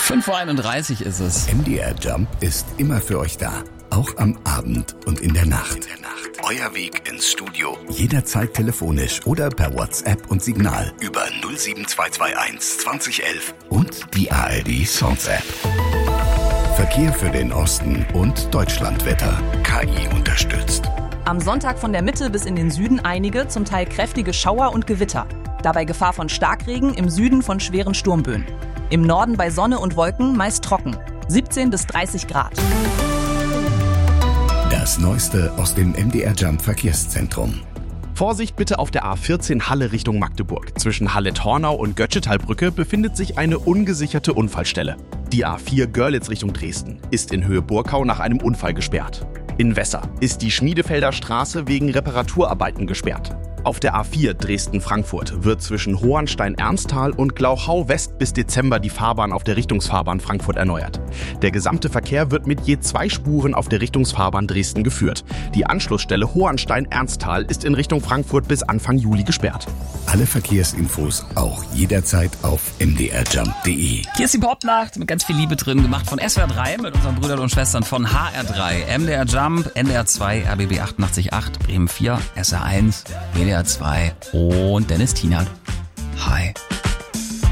5:31 Uhr ist es. MDR Jump ist immer für euch da. Auch am Abend und in der Nacht. Euer Weg ins Studio. Jederzeit telefonisch oder per WhatsApp und Signal über 07221 2011 und die ARD Songs App. Verkehr für den Osten und Deutschlandwetter. KI unterstützt. Am Sonntag von der Mitte bis in den Süden einige, zum Teil kräftige Schauer und Gewitter. Dabei Gefahr von Starkregen, im Süden von schweren Sturmböen. Im Norden bei Sonne und Wolken meist trocken. 17 bis 30 Grad. Das Neueste aus dem MDR Jump Verkehrszentrum. Vorsicht bitte auf der A14 Halle Richtung Magdeburg. Zwischen Halle-Tornau und Götschetalbrücke befindet sich eine ungesicherte Unfallstelle. Die A4 Görlitz Richtung Dresden ist in Höhe Burkau nach einem Unfall gesperrt. In Wesser ist die Schmiedefelder Straße wegen Reparaturarbeiten gesperrt. Auf der A4 Dresden-Frankfurt wird zwischen Hohenstein-Ernsthal und Glauchau West bis Dezember die Fahrbahn auf der Richtungsfahrbahn Frankfurt erneuert. Der gesamte Verkehr wird mit je 2 Spuren auf der Richtungsfahrbahn Dresden geführt. Die Anschlussstelle Hohenstein-Ernsthal ist in Richtung Frankfurt bis Anfang Juli gesperrt. Alle Verkehrsinfos auch jederzeit auf mdrjump.de. Hier ist die Popnacht mit ganz viel Liebe drin, gemacht von SWR 3 mit unseren Brüdern und Schwestern von HR3, MDR Jump, NDR 2, RBB 88.8, Bremen 4, SR 1, WDR 2 und Dennis Tienert. Hi.